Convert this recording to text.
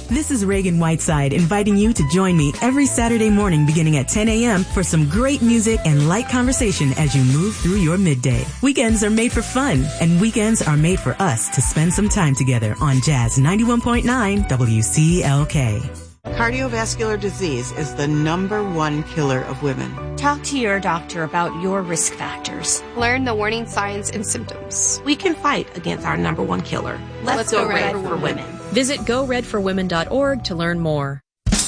This is Reagan Whiteside inviting you to join me every Saturday morning beginning at 10 a.m. for some great music and light conversation as you move through your midday. Weekends are made for fun, and weekends are made for us to spend some time together on Jazz 91.9 WCLK. Cardiovascular disease is the #1 killer of women. Talk to your doctor about your risk factors. Learn the warning signs and symptoms. We can fight against our #1 killer. Let's go red for women. Visit GoRedForWomen.org to learn more.